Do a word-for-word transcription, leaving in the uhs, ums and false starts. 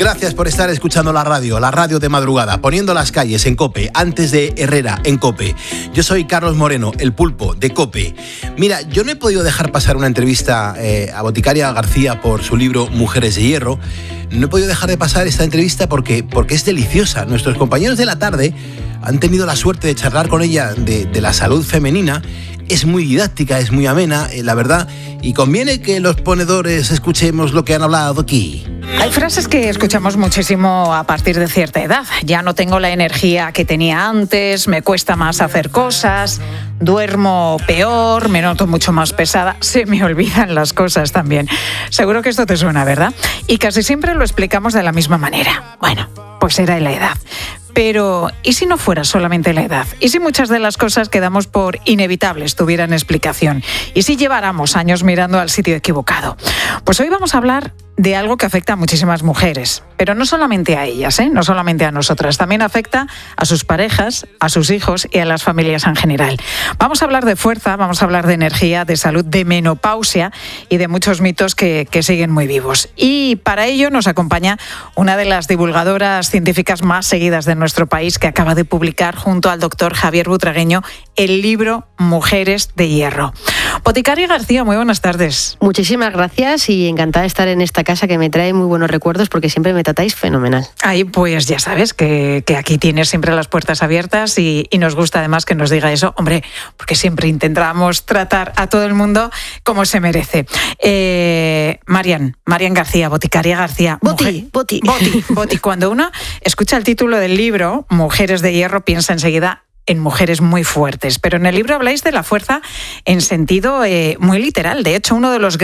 Gracias por estar escuchando la radio, la radio de madrugada, poniendo las calles en COPE, antes de Herrera en COPE. Yo soy Carlos Moreno, el pulpo de COPE. Mira, yo no he podido dejar pasar una entrevista eh, a Boticaria García por su libro Mujeres de Hierro. No he podido dejar de pasar esta entrevista porque, porque es deliciosa. Nuestros compañeros de la tarde han tenido la suerte de charlar con ella de, de la salud femenina. Es muy didáctica, es muy amena, eh, la verdad, y conviene que los ponedores escuchemos lo que han hablado aquí. Hay frases que escuchamos muchísimo a partir de cierta edad. Ya no tengo la energía que tenía antes, me cuesta más hacer cosas, duermo peor, me noto mucho más pesada, se me olvidan las cosas también. Seguro que esto te suena, ¿verdad? Y casi siempre lo explicamos de la misma manera. Bueno, pues era la edad. Pero, ¿y si no fuera solamente la edad? ¿Y si muchas de las cosas que damos por inevitables tuvieran explicación? ¿Y si lleváramos años mirando al sitio equivocado? Pues hoy vamos a hablar de algo que afecta a muchísimas mujeres, pero no solamente a ellas, ¿eh? No solamente a nosotras, también afecta a sus parejas, a sus hijos y a las familias en general. Vamos a hablar de fuerza, vamos a hablar de energía, de salud, de menopausia y de muchos mitos que, que siguen muy vivos. Y para ello nos acompaña una de las divulgadoras científicas más seguidas de nuestro país, que acaba de publicar junto al doctor Javier Butragueño el libro Mujeres de Hierro. Boticaria García, muy buenas tardes. Muchísimas gracias y encantada de estar en esta casa que me trae muy buenos recuerdos porque siempre me tratáis fenomenal. Ahí pues ya sabes que, que aquí tienes siempre las puertas abiertas y, y nos gusta además que nos diga eso, hombre, porque siempre intentamos tratar a todo el mundo como se merece. Eh, Marian, Marian García, Boticaria García. Boti, mujer, Boti. Boti, Boti. Cuando uno escucha el título del libro, Mujeres de Hierro, piensa enseguida en mujeres muy fuertes, pero en el libro habláis de la fuerza en sentido eh, muy literal. De hecho, uno de los